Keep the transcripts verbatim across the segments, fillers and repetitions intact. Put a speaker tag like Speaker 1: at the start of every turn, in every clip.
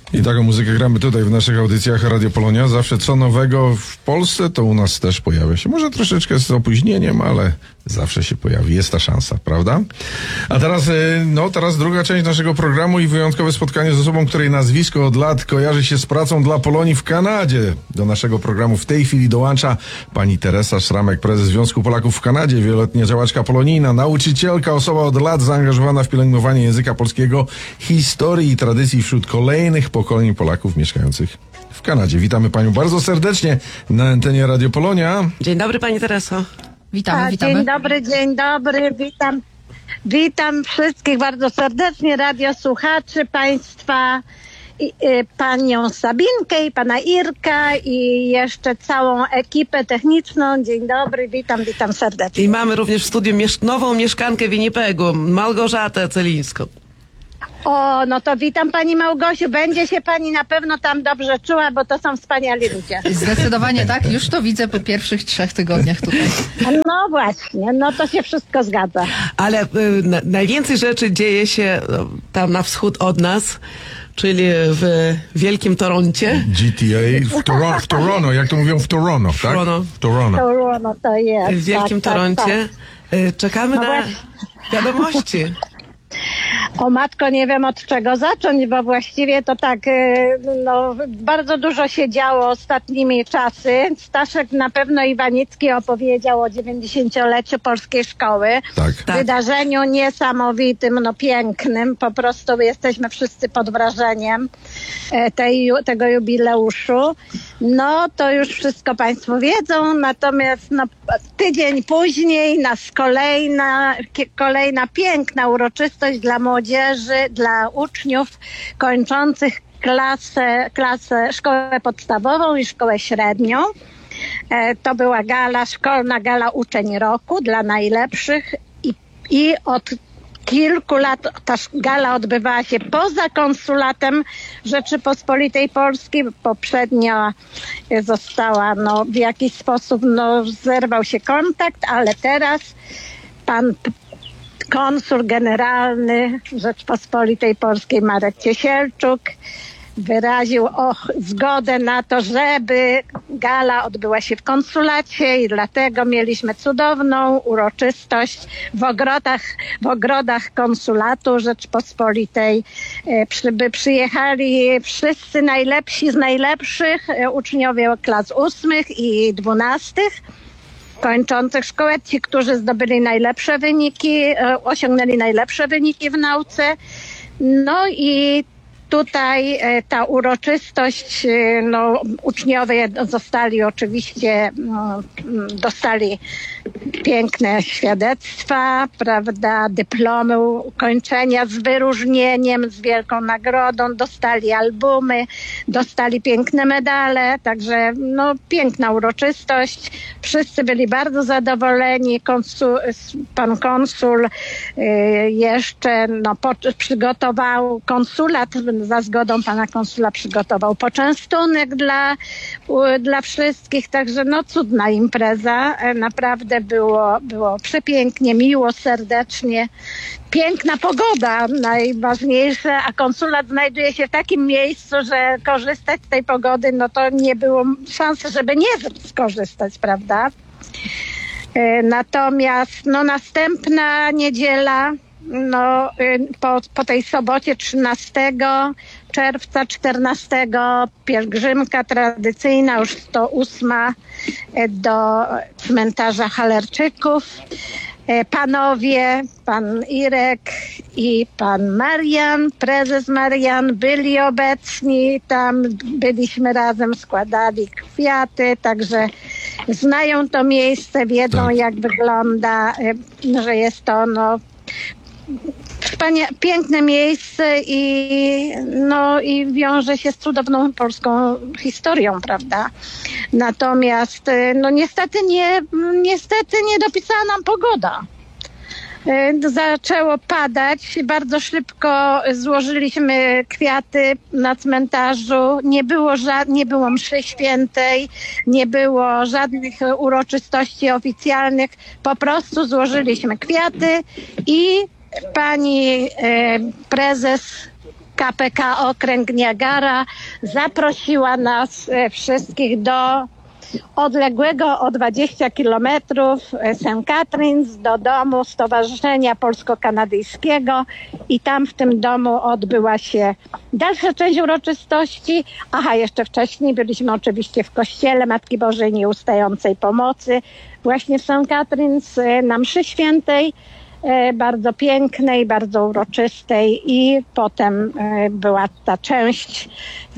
Speaker 1: I taką muzykę gramy tutaj w naszych audycjach Radio Polonia. Zawsze co nowego w Polsce, to u nas też pojawia się. Może troszeczkę z opóźnieniem, ale zawsze się pojawi. Jest ta szansa, prawda? A teraz, no teraz druga część naszego programu i wyjątkowe spotkanie z osobą, której nazwisko od lat kojarzy się z pracą dla Polonii w Kanadzie. Do naszego programu w tej chwili dołącza pani Teresa Szramek, prezes Związku Polaków w Kanadzie, wieloletnia działaczka polonijna, nauczycielka, osoba od lat zaangażowana w pielęgnowanie języka polskiego, historii i tradycji wśród kolejnych pokoleń Polaków mieszkających w Kanadzie. Witamy panią bardzo serdecznie na antenie Radio Polonia.
Speaker 2: Dzień dobry, pani Tereso.
Speaker 3: Witamy,
Speaker 4: A,
Speaker 3: witamy.
Speaker 4: Dzień dobry, dzień dobry, witam. Witam wszystkich bardzo serdecznie, radiosłuchaczy, państwa, i, y, panią Sabinkę i pana Irka i jeszcze całą ekipę techniczną. Dzień dobry, witam, witam serdecznie.
Speaker 2: I mamy również w studiu miesz- nową mieszkankę Winnipegu, Małgorzatę Celińską.
Speaker 4: O, no to witam pani Małgosiu. Będzie się pani na pewno tam dobrze czuła, bo to są wspaniali ludzie.
Speaker 3: Zdecydowanie tak, już to widzę po pierwszych trzech tygodniach tutaj.
Speaker 4: No właśnie, no to się wszystko zgadza.
Speaker 2: Ale y, na, najwięcej rzeczy dzieje się no, tam na wschód od nas, czyli w Wielkim Toroncie.
Speaker 1: G T A w, Toro- w Toronto, jak to mówią w Toronto, tak?
Speaker 2: Toronto.
Speaker 1: W Toronto.
Speaker 4: To, no to jest.
Speaker 2: W Wielkim
Speaker 4: tak,
Speaker 2: Toroncie.
Speaker 4: Tak,
Speaker 2: Y, Czekamy
Speaker 4: No
Speaker 2: na
Speaker 4: właśnie.
Speaker 2: wiadomości.
Speaker 4: O matko, nie wiem od czego zacząć, bo właściwie to tak, y, no, bardzo dużo się działo ostatnimi czasy. Staszek na pewno Iwanicki opowiedział o dziewięćdziesięcioleciu Polskiej Szkoły.
Speaker 1: Tak.
Speaker 2: Tak.
Speaker 4: Wydarzeniu niesamowitym, no pięknym. Po prostu jesteśmy wszyscy pod wrażeniem e, tej, tego jubileuszu. No to już wszystko państwo wiedzą, natomiast no, tydzień później nas kolejna, kie- kolejna piękna uroczystość dla młodzieży, dla uczniów kończących klasę, klasę, szkołę podstawową i szkołę średnią. E, to była gala, szkolna gala uczeń roku dla najlepszych i, i od kilku lat ta gala odbywała się poza konsulatem Rzeczypospolitej Polskiej. Poprzednio została, no, w jakiś sposób, no, zerwał się kontakt, ale teraz pan p- konsul generalny Rzeczypospolitej Polskiej Marek Ciesielczuk wyraził och, zgodę na to, żeby gala odbyła się w konsulacie i dlatego mieliśmy cudowną uroczystość w ogrodach, w ogrodach konsulatu Rzeczypospolitej. E, Przy, by przyjechali wszyscy najlepsi z najlepszych e, uczniowie klas ósmych i dwunastych kończących szkołę, ci, którzy zdobyli najlepsze wyniki, e, osiągnęli najlepsze wyniki w nauce. No i tutaj e, ta uroczystość, e, no, uczniowie zostali oczywiście, no, dostali piękne świadectwa, prawda, dyplomy ukończenia z wyróżnieniem, z wielką nagrodą, dostali albumy, dostali piękne medale, także no, piękna uroczystość. Wszyscy byli bardzo zadowoleni. Konsul, pan konsul y, jeszcze no, po, przygotował, konsulat za zgodą pana konsula przygotował poczęstunek dla, u, dla wszystkich, także no cudna impreza. Naprawdę było, było przepięknie, miło, serdecznie. Piękna pogoda, najważniejsze, a konsulat znajduje się w takim miejscu, że korzystać z tej pogody, no to nie było szansy, żeby nie skorzystać, prawda? E, Natomiast no następna niedziela, no po, po tej sobocie trzynastego czerwca, czternastego pielgrzymka tradycyjna, już sto ósma do cmentarza Halerczyków. Panowie, pan Irek i pan Marian, prezes Marian, byli obecni, tam byliśmy razem, składali kwiaty, także znają to miejsce, wiedzą
Speaker 1: Tak.
Speaker 4: jak wygląda, że jest to no Wspania- piękne miejsce i, no, i wiąże się z cudowną polską historią, prawda? Natomiast no niestety nie, niestety nie dopisała nam pogoda. Zaczęło padać, bardzo szybko złożyliśmy kwiaty na cmentarzu, nie było, ża- nie było mszy świętej, nie było żadnych uroczystości oficjalnych, po prostu złożyliśmy kwiaty i pani e, prezes K P K Okręg Niagara zaprosiła nas e, wszystkich do odległego o dwadzieścia kilometrów Saint Catharines, do domu Stowarzyszenia Polsko-Kanadyjskiego i tam w tym domu odbyła się dalsza część uroczystości. Aha, jeszcze wcześniej byliśmy oczywiście w kościele Matki Bożej Nieustającej Pomocy, właśnie w Saint Catharines na mszy świętej, bardzo pięknej, bardzo uroczystej i potem była ta część,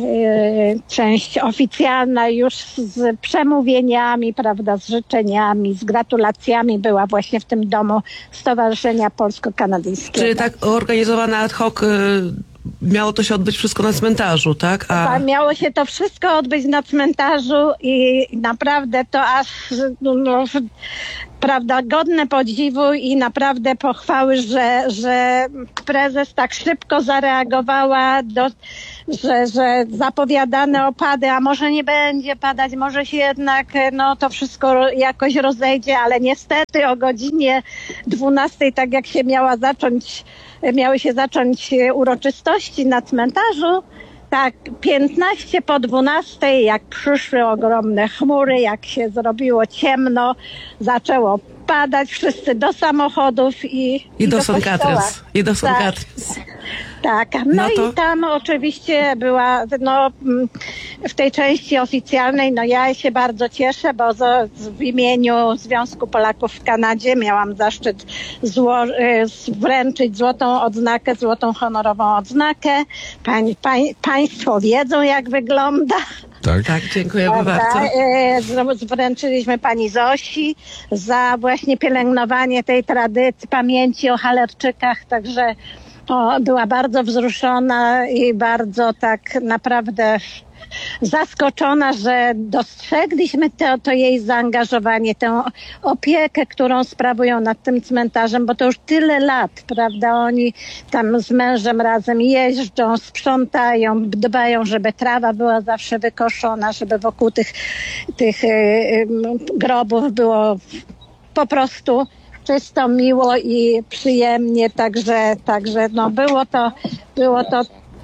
Speaker 4: część oficjalna już z przemówieniami, prawda, z życzeniami, z gratulacjami była właśnie w tym domu Stowarzyszenia Polsko-Kanadyjskiego.
Speaker 2: Czyli tak organizowane ad hoc y, miało to się odbyć wszystko na cmentarzu, tak? A...
Speaker 4: Miało się to wszystko odbyć na cmentarzu i naprawdę to aż no, no, prawda, godne podziwu i naprawdę pochwały, że, że prezes tak szybko zareagowała, do, że, że zapowiadane opady, a może nie będzie padać, może się jednak no, to wszystko jakoś rozejdzie, ale niestety o godzinie dwunastej, tak jak się miała zacząć, miały się zacząć uroczystości na cmentarzu, tak, piętnaście po dwunastej, jak przyszły ogromne chmury, jak się zrobiło ciemno, zaczęło padać, wszyscy do samochodów i,
Speaker 2: I,
Speaker 4: i
Speaker 2: do,
Speaker 4: do
Speaker 2: Saint Catharines. I do Saint
Speaker 4: Tak.
Speaker 2: Catharines.
Speaker 4: Tak, no,
Speaker 2: No to-
Speaker 4: i tam oczywiście była, no w tej części oficjalnej, no ja się bardzo cieszę, bo z, w imieniu Związku Polaków w Kanadzie miałam zaszczyt zło, y, wręczyć złotą odznakę, złotą honorową odznakę. Pań, pań, państwo wiedzą, jak wygląda.
Speaker 1: Tak?
Speaker 2: Tak, dziękujemy
Speaker 4: Prawda?
Speaker 2: bardzo.
Speaker 4: E, z- Wręczyliśmy pani Zosi za właśnie pielęgnowanie tej tradycji, pamięci o Halerczykach, także o, była bardzo wzruszona i bardzo tak naprawdę zaskoczona, że dostrzegliśmy to, to jej zaangażowanie, tę opiekę, którą sprawują nad tym cmentarzem, bo to już tyle lat, prawda, oni tam z mężem razem jeżdżą, sprzątają, dbają, żeby trawa była zawsze wykoszona, żeby wokół tych, tych y, y, grobów było po prostu czysto, miło i przyjemnie, także, także no było to, było to,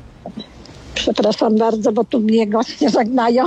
Speaker 4: przepraszam bardzo, bo tu mnie goście żegnają,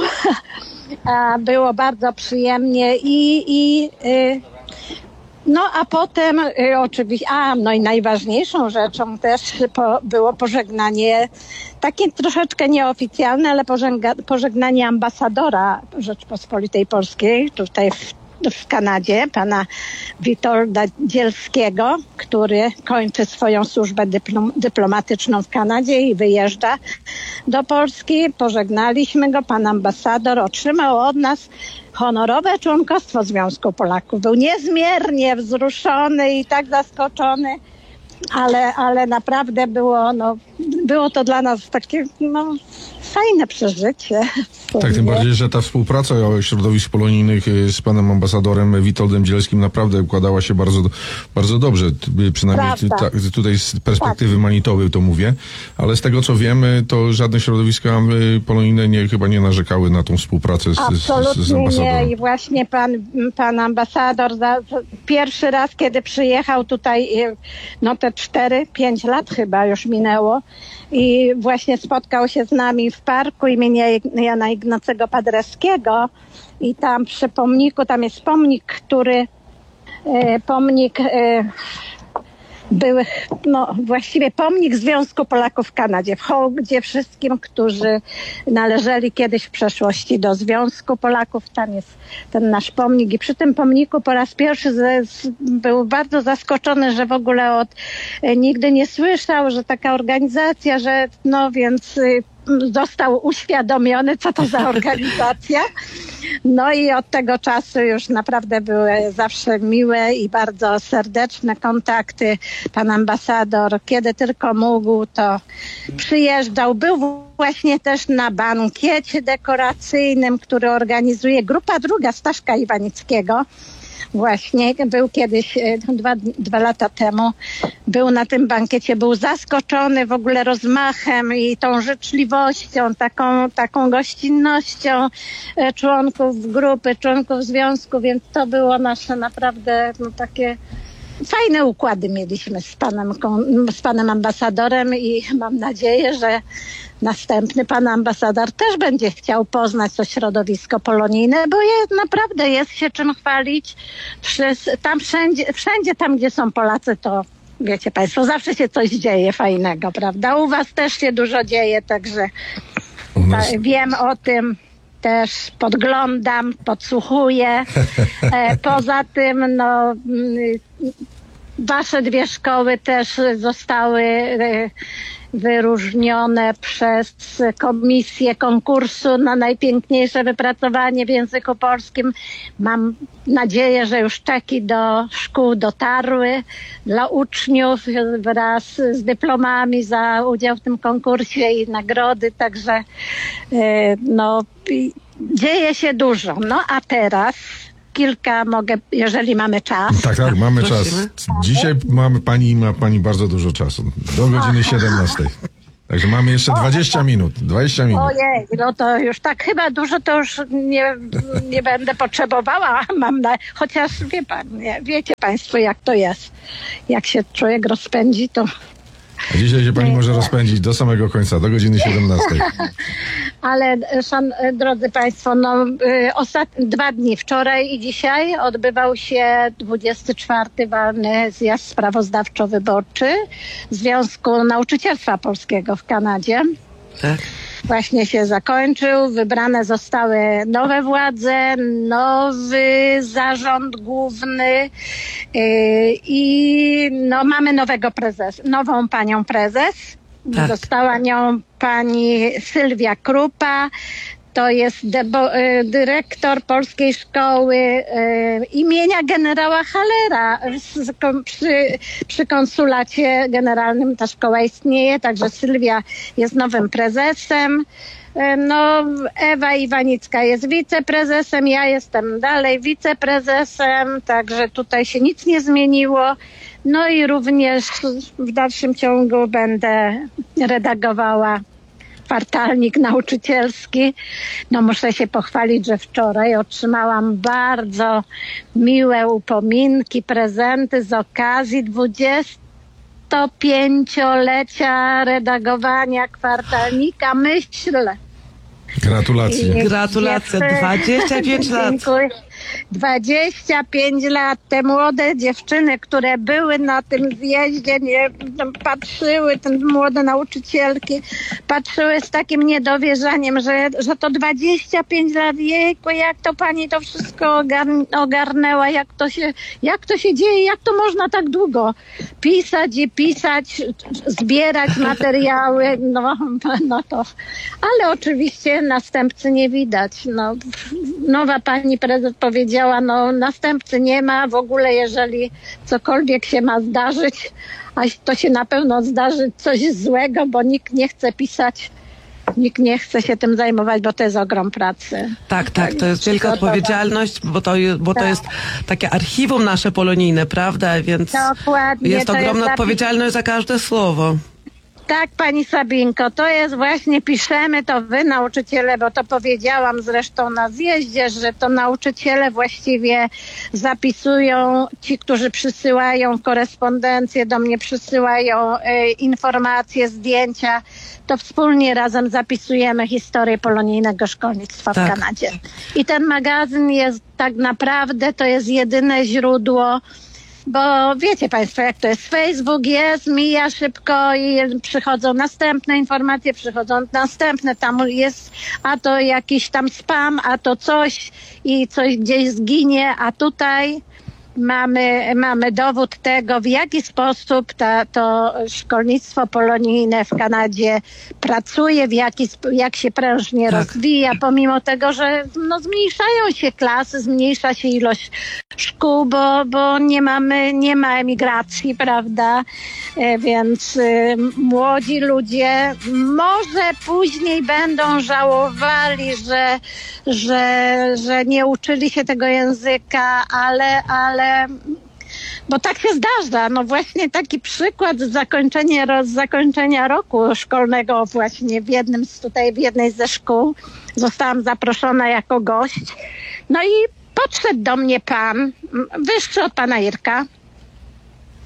Speaker 4: a było bardzo przyjemnie i, i y, no a potem y, oczywiście, a no i najważniejszą rzeczą też po, było pożegnanie, takie troszeczkę nieoficjalne, ale pożegna, pożegnanie ambasadora Rzeczpospolitej Polskiej tutaj w w Kanadzie, pana Witolda Dzielskiego, który kończy swoją służbę dyplom, dyplomatyczną w Kanadzie i wyjeżdża do Polski. Pożegnaliśmy go, pan ambasador otrzymał od nas honorowe członkostwo Związku Polaków. Był niezmiernie wzruszony i tak zaskoczony, ale, ale naprawdę było, no, było to dla nas takie no, fajne przeżycie.
Speaker 1: Tak, tym bardziej, że ta współpraca środowisk polonijnych z panem ambasadorem Witoldem Dzielskim naprawdę układała się bardzo, bardzo dobrze. Przynajmniej
Speaker 4: Prawda.
Speaker 1: ta, tutaj z perspektywy Manitoby to mówię. Ale z tego co wiemy, to żadne środowiska y, polonijne nie, chyba nie narzekały na tą współpracę z, z, z
Speaker 4: Absolutnie nie
Speaker 1: ambasadorem.
Speaker 4: i właśnie pan, pan ambasador za, za, pierwszy raz, kiedy przyjechał tutaj, y, no te cztery, pięć lat chyba już minęło i właśnie spotkał się z nami w parku imienia Jana Ignacego Paderewskiego i tam przy pomniku, tam jest pomnik, który y, pomnik y, byłych, no właściwie pomnik Związku Polaków w Kanadzie, w hołdzie wszystkim, którzy należeli kiedyś w przeszłości do Związku Polaków. Tam jest ten nasz pomnik i przy tym pomniku po raz pierwszy z, z, był bardzo zaskoczony, że w ogóle od e, nigdy nie słyszał, że taka organizacja, że no więc y, został uświadomiony, co to za organizacja. No i od tego czasu już naprawdę były zawsze miłe i bardzo serdeczne kontakty. Pan ambasador, kiedy tylko mógł, to przyjeżdżał. Był właśnie też na bankiecie dekoracyjnym, który organizuje Grupa Druga Staszka Iwanickiego. Właśnie, był kiedyś, dwa, dwa lata temu, był na tym bankiecie, był zaskoczony w ogóle rozmachem i tą życzliwością, taką, taką gościnnością członków grupy, członków związku, więc to było nasze naprawdę no, takie fajne układy mieliśmy z panem, kon- z panem ambasadorem i mam nadzieję, że następny pan ambasador też będzie chciał poznać to środowisko polonijne, bo je, naprawdę jest się czym chwalić. Przez, tam wszędzie, wszędzie tam, gdzie są Polacy, to wiecie państwo, zawsze się coś dzieje fajnego, prawda? U was też się dużo dzieje, także
Speaker 1: U nas...
Speaker 4: ta, wiem o tym. Też podglądam, podsłuchuję. E, poza tym, no, mm, wasze dwie szkoły też zostały e, wyróżnione przez komisję konkursu na najpiękniejsze wypracowanie w języku polskim. Mam nadzieję, że już czeki do szkół dotarły dla uczniów wraz z dyplomami za udział w tym konkursie i nagrody, także e, no, dzieje się dużo. No a teraz kilka mogę, jeżeli mamy czas.
Speaker 1: Tak, tak, mamy
Speaker 2: Prosimy.
Speaker 1: czas. Dzisiaj mamy pani, ma pani bardzo dużo czasu. Do godziny siedemnastej. Także mamy jeszcze dwadzieścia minut. dwadzieścia minut.
Speaker 4: Ojej, no to już tak chyba dużo to już nie, nie będę potrzebowała, mam na, chociaż wie pan, nie, wiecie państwo jak to jest. Jak się człowiek rozpędzi, to...
Speaker 1: A dzisiaj się pani może rozpędzić do samego końca, do godziny siedemnastej.
Speaker 4: Ale szan, drodzy państwo, no y, ostat... dwa dni, wczoraj i dzisiaj odbywał się dwudziesty czwarty walny zjazd sprawozdawczo-wyborczy Związku Nauczycielstwa Polskiego w Kanadzie.
Speaker 2: Tak.
Speaker 4: Właśnie się zakończył, wybrane zostały nowe władze, nowy zarząd główny yy, i no, mamy nowego prezes, nową panią prezes.
Speaker 2: Tak.
Speaker 4: Została nią pani Sylwia Krupa. To jest debo, y, dyrektor Polskiej Szkoły y, imienia generała Hallera. Z, kom, przy, przy konsulacie generalnym ta szkoła istnieje, także Sylwia jest nowym prezesem. Y, no, Ewa Iwanicka jest wiceprezesem, ja jestem dalej wiceprezesem, także tutaj się nic nie zmieniło. No i również w dalszym ciągu będę redagowała kwartalnik nauczycielski. No muszę się pochwalić, że wczoraj otrzymałam bardzo miłe upominki, prezenty z okazji dwudziestopięciolecia redagowania kwartalnika Myśl.
Speaker 1: Gratulacje.
Speaker 4: I
Speaker 2: Gratulacje,
Speaker 4: dziewczy-
Speaker 2: dwadzieścia pięć lat.
Speaker 4: Dziękuję. dwadzieścia pięć lat. Te młode dziewczyny, które były na tym zjeździe, nie, patrzyły, te młode nauczycielki, patrzyły z takim niedowierzaniem, że, że to dwadzieścia pięć lat, jejku, jak to pani to wszystko ogarn- ogarnęła, jak to się, jak to się dzieje, jak to można tak długo pisać i pisać, zbierać materiały, no, no to, ale oczywiście następcy nie widać. No, nowa pani prezes powiedziała, no następcy nie ma, w ogóle jeżeli cokolwiek się ma zdarzyć, a to się na pewno zdarzy coś złego, bo nikt nie chce pisać, nikt nie chce się tym zajmować, bo to jest ogrom pracy.
Speaker 2: Tak, tak, to jest wielka
Speaker 4: Przygotowa-
Speaker 2: odpowiedzialność, bo to, je- bo to
Speaker 4: Tak.
Speaker 2: jest takie archiwum nasze polonijne, prawda? Więc
Speaker 4: Dokładnie.
Speaker 2: jest
Speaker 4: to
Speaker 2: ogromna
Speaker 4: zapis-
Speaker 2: odpowiedzialność za każde słowo.
Speaker 4: Tak, pani Sabinko, to jest właśnie, piszemy to wy nauczyciele, bo to powiedziałam zresztą na zjeździe, że to nauczyciele właściwie zapisują, ci, którzy przysyłają korespondencję do mnie, przysyłają y, informacje, zdjęcia, to wspólnie razem zapisujemy historię polonijnego szkolnictwa
Speaker 2: Tak.
Speaker 4: w Kanadzie. I ten magazyn jest tak naprawdę, to jest jedyne źródło. Bo wiecie państwo, jak to jest. Facebook jest, mija szybko i przychodzą następne informacje, przychodzą następne, tam jest, a to jakiś tam spam, a to coś i coś gdzieś zginie, a tutaj mamy, mamy dowód tego, w jaki sposób ta, to szkolnictwo polonijne w Kanadzie pracuje, w jaki, sp- jak się prężnie
Speaker 2: Tak.
Speaker 4: rozwija, pomimo tego, że no, zmniejszają się klasy, zmniejsza się ilość szkół, bo, bo nie mamy, nie ma emigracji, prawda? E, Więc y, młodzi ludzie może później będą żałowali, że, że, że nie uczyli się tego języka, ale, ale bo tak się zdarza. No właśnie taki przykład z zakończenia, roz, zakończenia roku szkolnego właśnie w jednym z, tutaj w jednej ze szkół. Zostałam zaproszona jako gość. No i podszedł do mnie pan, m, wyższy od pana Irka.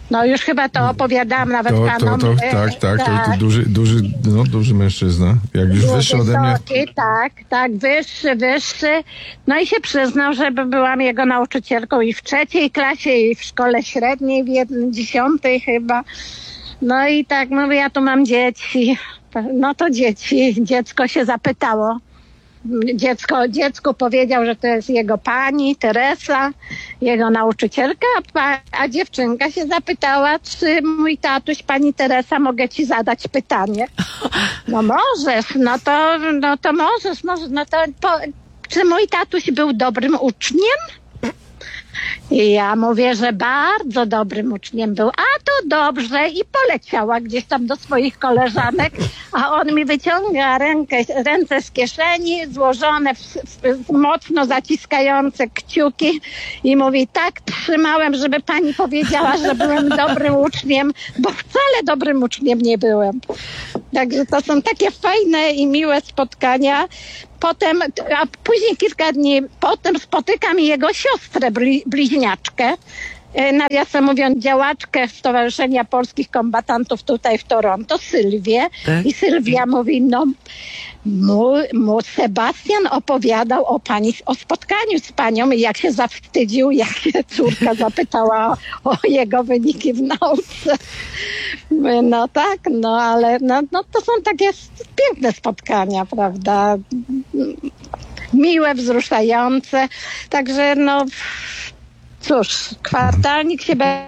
Speaker 4: No już chyba to opowiadałam nawet
Speaker 1: To, to,
Speaker 4: panom.
Speaker 1: to,
Speaker 4: e,
Speaker 1: tak, tak, to, to duży, duży, no, duży mężczyzna. Jak już
Speaker 4: Był
Speaker 1: wyższy ode mnie.
Speaker 4: wysoki, tak, tak, wyższy, wyższy. No i się przyznał, że byłam jego nauczycielką i w trzeciej klasie, i w szkole średniej, w jednej, dziesiątej chyba. No i tak mówię, ja tu mam dzieci. No to dzieci, dziecko się zapytało. Dziecko, dziecku powiedział, że to jest jego pani Teresa, jego nauczycielka, a, pa, a dziewczynka się zapytała, czy mój tatuś, pani Teresa, mogę ci zadać pytanie. No możesz, no to, no to możesz, możesz, no to po, czy mój tatuś był dobrym uczniem? I ja mówię, że bardzo dobrym uczniem był. A to dobrze. I poleciała gdzieś tam do swoich koleżanek, a on mi wyciąga rękę, ręce z kieszeni, złożone w, w, mocno zaciskające kciuki i mówi, tak trzymałem, żeby pani powiedziała, że byłem dobrym uczniem, bo wcale dobrym uczniem nie byłem. Także to są takie fajne i miłe spotkania. Potem, a później kilka dni potem spotykam jego siostrę bli, bliźniaczkę, e, nawiasem mówiąc działaczkę Stowarzyszenia Polskich Kombatantów tutaj w Toronto, Sylwię.
Speaker 2: Tak.
Speaker 4: I Sylwia mówi, no mój, mój Sebastian opowiadał o pani, o spotkaniu z panią i jak się zawstydził, jak się córka zapytała o, o jego wyniki w nauce. Mówię, no tak, no ale no, no to są takie piękne spotkania, prawda? Miłe, wzruszające. Także no cóż, kwartalnik się będzie.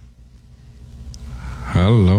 Speaker 1: Halo.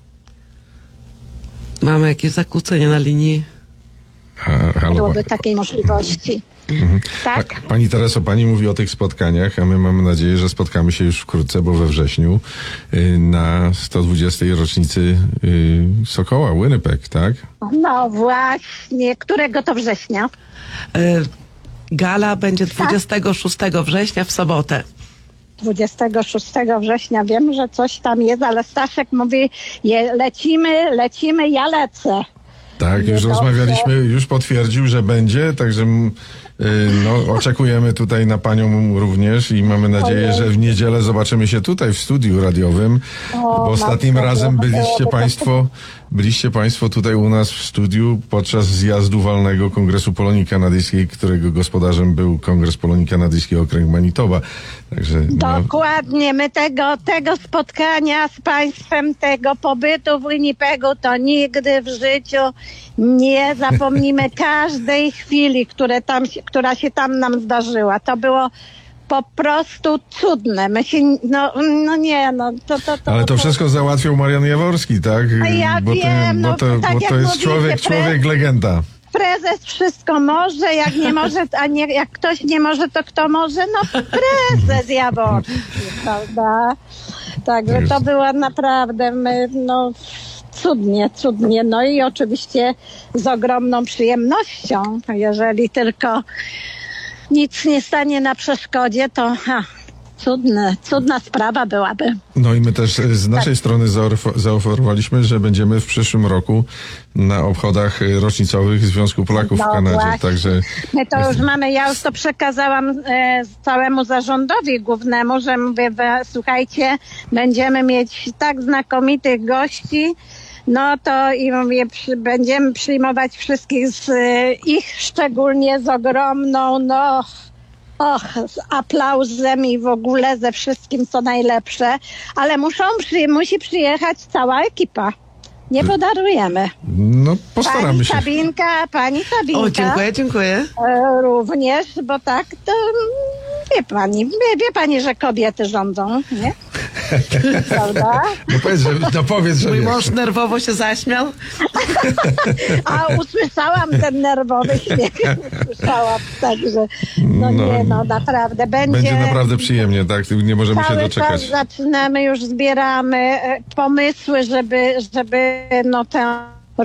Speaker 2: Mamy jakieś zakłócenie na linii.
Speaker 1: Ha, halo.
Speaker 4: Byłoby takiej możliwości. Tak?
Speaker 1: Pa- Pani Tereso, pani mówi o tych spotkaniach, a my mamy nadzieję, że spotkamy się już wkrótce, bo we wrześniu y, na sto dwudziestej rocznicy y, Sokoła, Winnipeg, tak?
Speaker 4: No właśnie. Którego to września?
Speaker 2: E, Gala będzie dwudziestego szóstego września w sobotę.
Speaker 4: dwudziestego szóstego września. Wiem, że coś tam jest, ale Staszek mówi, je, lecimy, lecimy, ja lecę.
Speaker 1: Tak, już
Speaker 4: Dobrze.
Speaker 1: rozmawialiśmy, już potwierdził, że będzie, także mm, y, no, oczekujemy tutaj na panią również i mamy nadzieję,
Speaker 4: Ojej.
Speaker 1: że w niedzielę zobaczymy się tutaj w studiu radiowym, bo ostatnim
Speaker 4: matko,
Speaker 1: razem
Speaker 4: byłoby
Speaker 1: byliście
Speaker 4: to-
Speaker 1: państwo, byliście państwo tutaj u nas w studiu podczas zjazdu walnego Kongresu Polonii Kanadyjskiej, którego gospodarzem był Kongres Polonii Kanadyjskiej Okręg Manitoba. Także no,
Speaker 4: Dokładnie, my tego, tego spotkania z państwem, tego pobytu w Winnipegu to nigdy w życiu nie zapomnimy każdej chwili, które tam, się- która się tam nam zdarzyła. To było po prostu cudne. My się, no, no nie, no to, to, to
Speaker 1: ale to wszystko załatwiał Marian Jaworski, tak?
Speaker 4: A ja
Speaker 1: bo to,
Speaker 4: wiem,
Speaker 1: bo
Speaker 4: no,
Speaker 1: to,
Speaker 4: tak
Speaker 1: bo
Speaker 4: jak
Speaker 1: to jest
Speaker 4: mówicie,
Speaker 1: człowiek,
Speaker 4: pre-
Speaker 1: człowiek legenda.
Speaker 4: Prezes wszystko może, jak nie może, a nie, jak ktoś nie może, to kto może? No prezes Jaworski, prawda? Także to była naprawdę, my, no cudnie, cudnie. No i oczywiście z ogromną przyjemnością, jeżeli tylko nic nie stanie na przeszkodzie, to ha, cudne, cudna sprawa byłaby.
Speaker 1: No i my też e, z naszej strony zaof- zaoferowaliśmy, że będziemy w przyszłym roku na obchodach e, rocznicowych Związku Polaków
Speaker 4: No
Speaker 1: w Kanadzie.
Speaker 4: właśnie.
Speaker 1: Także
Speaker 4: My to już mamy, ja już to przekazałam e, całemu zarządowi głównemu, że mówię, we, słuchajcie, będziemy mieć tak znakomitych gości, no to i mówię, przy, będziemy przyjmować wszystkich z e, ich szczególnie z ogromną, no och, z aplauzem i w ogóle ze wszystkim co najlepsze, ale muszą przy, musi przyjechać cała ekipa. Nie podarujemy.
Speaker 1: no postaramy
Speaker 4: Pani
Speaker 1: się.
Speaker 4: Sabinka, pani Sabinka.
Speaker 2: O, dziękuję, dziękuję.
Speaker 4: E, również, bo tak, to mm, wie pani, wie, wie pani, że kobiety rządzą, nie? Prawda?
Speaker 1: No powiedz, że, no powiedz, że
Speaker 2: Mój
Speaker 1: wiesz.
Speaker 2: mąż nerwowo się zaśmiał.
Speaker 4: A usłyszałam ten nerwowy śmiech, usłyszałam, także no,
Speaker 1: No,
Speaker 4: nie, no naprawdę, będzie,
Speaker 1: Będzie naprawdę przyjemnie, tak? Nie możemy się
Speaker 4: cały
Speaker 1: doczekać.
Speaker 4: czas zaczynamy, już zbieramy e, pomysły, żeby, żeby no tę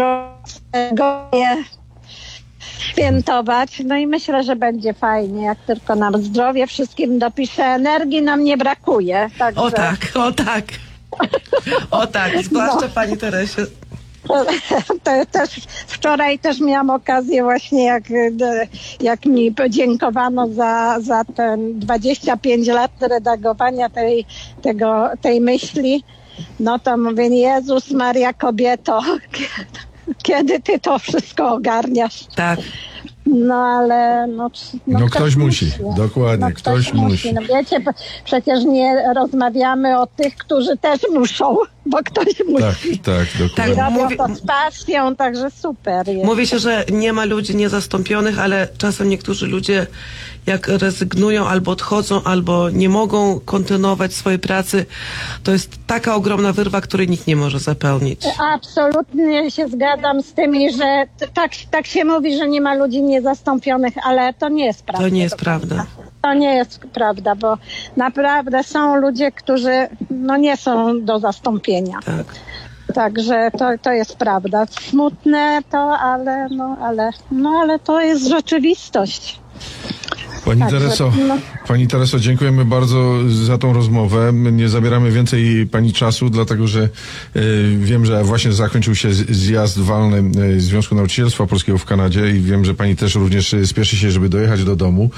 Speaker 4: rocznicę świętować. No i myślę, że będzie fajnie, jak tylko nam zdrowie wszystkim dopisze. Energii nam nie brakuje. Także
Speaker 2: O tak, o tak. O tak, zwłaszcza
Speaker 4: No.
Speaker 2: pani Teresie.
Speaker 4: To też wczoraj też miałam okazję właśnie, jak, jak mi podziękowano za, za ten dwadzieścia pięć lat redagowania tej, tego, tej myśli, no to mówię, Jezus Maria, kobieto, kiedy ty to wszystko ogarniasz?
Speaker 2: Tak.
Speaker 4: No ale no,
Speaker 1: No ktoś musi, dokładnie,
Speaker 4: no,
Speaker 1: ktoś musi.
Speaker 4: No wiecie, p- przecież nie rozmawiamy o tych, którzy też muszą, bo ktoś musi.
Speaker 1: Tak, tak,
Speaker 4: I
Speaker 1: dokładnie.
Speaker 2: Tak.
Speaker 4: robią
Speaker 2: Mówi-
Speaker 4: to z pasją, także super jest.
Speaker 2: Mówi się, że nie ma ludzi niezastąpionych, ale czasem niektórzy ludzie jak rezygnują albo odchodzą, albo nie mogą kontynuować swojej pracy, to jest taka ogromna wyrwa, której nikt nie może zapełnić.
Speaker 4: Absolutnie się zgadzam z tymi, że t- tak, tak się mówi, że nie ma ludzi niezastąpionych, ale to nie jest prawda.
Speaker 2: To nie jest prawda.
Speaker 4: To nie jest prawda, bo naprawdę są ludzie, którzy no nie są do zastąpienia.
Speaker 2: Tak.
Speaker 4: Także to, to jest prawda. Smutne to, ale no, ale, no, ale to jest rzeczywistość.
Speaker 1: Pani
Speaker 4: Także,
Speaker 1: Tereso,
Speaker 4: no.
Speaker 1: Pani Tereso, dziękujemy bardzo za tą rozmowę. My nie zabieramy więcej Pani czasu, dlatego że y, wiem, że właśnie zakończył się z- zjazd walny y, Związku Nauczycielstwa Polskiego w Kanadzie i wiem, że Pani też również y, spieszy się, żeby dojechać do domu.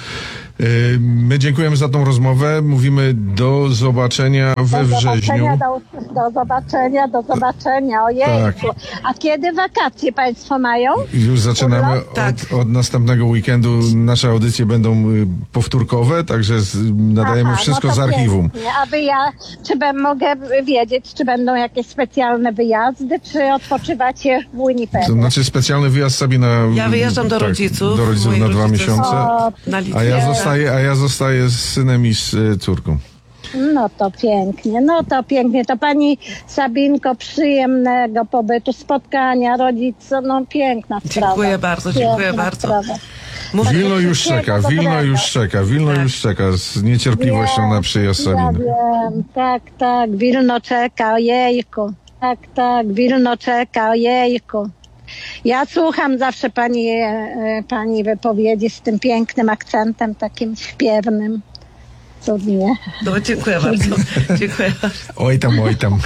Speaker 1: Y, my dziękujemy za tą rozmowę. Mówimy do zobaczenia we
Speaker 4: Do
Speaker 1: wrześniu.
Speaker 4: zobaczenia, do, do zobaczenia, do zobaczenia. Ojejku.
Speaker 1: Tak.
Speaker 4: A kiedy wakacje Państwo mają?
Speaker 1: Już zaczynamy
Speaker 4: Urlop?
Speaker 2: Tak.
Speaker 1: od, od następnego weekendu. Nasze audycje będą y, powtórkowe, także z, nadajemy
Speaker 4: Aha,
Speaker 1: wszystko
Speaker 4: no to
Speaker 1: z archiwum.
Speaker 4: pięknie. A wy ja, czy bym, mogę wiedzieć, czy będą jakieś specjalne wyjazdy, czy odpoczywacie w Winnipegu?
Speaker 1: To znaczy specjalny wyjazd sobie na...
Speaker 2: Ja wyjeżdżam do
Speaker 1: tak,
Speaker 2: rodziców.
Speaker 1: Do rodziców
Speaker 2: Moi
Speaker 1: na dwa
Speaker 2: rodzice są-
Speaker 1: miesiące.
Speaker 4: O,
Speaker 2: Na Litwie.
Speaker 1: A ja zostaję, a ja zostaję z synem i z y, córką.
Speaker 4: no to pięknie, no to pięknie. To pani Sabinko, przyjemnego pobytu, spotkania rodziców, no piękna sprawa.
Speaker 2: Dziękuję bardzo, dziękuję
Speaker 4: Piękna
Speaker 2: bardzo.
Speaker 4: sprawa.
Speaker 2: Mów-
Speaker 1: Wilno już
Speaker 4: wszystkiego
Speaker 1: czeka, Wilno
Speaker 4: dobrego.
Speaker 1: już czeka, Wilno
Speaker 2: Tak.
Speaker 1: już czeka z niecierpliwością na przyjazd
Speaker 4: Ja
Speaker 1: Sabiny.
Speaker 4: wiem, tak, tak, Wilno czeka, ojejku. Tak, tak, Wilno czeka, ojejku. Ja słucham zawsze pani, e, pani wypowiedzi z tym pięknym akcentem, takim śpiewnym. Cudnie.
Speaker 2: No, dziękuję bardzo. Dziękuję bardzo.
Speaker 1: Oj tam, oj tam.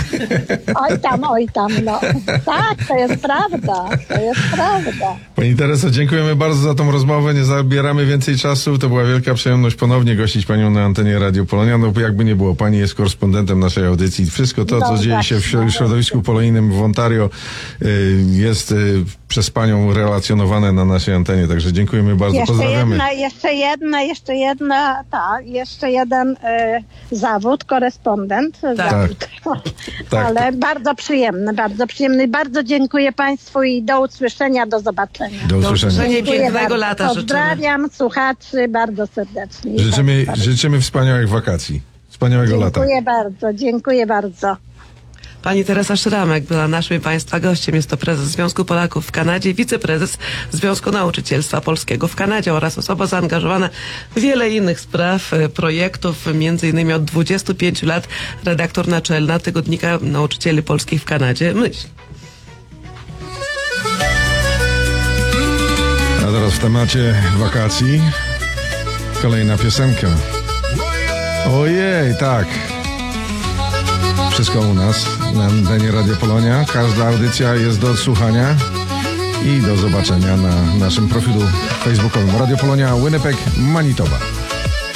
Speaker 4: Oj tam, oj tam, no. Tak, to jest prawda, to jest prawda.
Speaker 1: Pani Tereso, dziękujemy bardzo za tą rozmowę, nie zabieramy więcej czasu. To była wielka przyjemność ponownie gościć Panią na antenie Radio Polonia. No jakby nie było, Pani jest korespondentem naszej audycji. Wszystko to, co
Speaker 4: Dobra.
Speaker 1: dzieje się w środ- środowisku polonijnym w Ontario y, jest y, przez Panią relacjonowane na naszej antenie. Także dziękujemy bardzo,
Speaker 4: Jeszcze
Speaker 1: pozdrawiamy.
Speaker 4: jedna, jeszcze jedna, jeszcze jedna, tak, jeszcze jeden e, zawód, korespondent. Zawód.
Speaker 1: Tak.
Speaker 4: Ale bardzo przyjemny, bardzo przyjemny. Bardzo dziękuję Państwu i do usłyszenia, do zobaczenia.
Speaker 1: Do usłyszenia.
Speaker 2: usłyszenia.
Speaker 4: Dziękuję
Speaker 2: Pięknego
Speaker 4: bardzo.
Speaker 2: lata życzymy.
Speaker 4: Pozdrawiam słuchaczy bardzo serdecznie.
Speaker 1: Życzymy,
Speaker 4: Tak, tak.
Speaker 1: życzymy wspaniałych wakacji, wspaniałego lata.
Speaker 4: Dziękuję bardzo, dziękuję bardzo.
Speaker 2: Pani Teresa Szramek była naszym Państwa gościem. Jest to prezes Związku Polaków w Kanadzie, wiceprezes Związku Nauczycielstwa Polskiego w Kanadzie oraz osoba zaangażowana w wiele innych spraw, e, projektów, między innymi od dwudziestu pięciu lat redaktor naczelna Tygodnika Nauczycieli Polskich w Kanadzie. Myśl.
Speaker 1: A teraz w temacie wakacji kolejna piosenka. Ojej, tak. Wszystko u nas na antenie Radio Polonia. Każda audycja jest do odsłuchania i do zobaczenia na naszym profilu facebookowym Radio Polonia Winnipeg, Manitoba.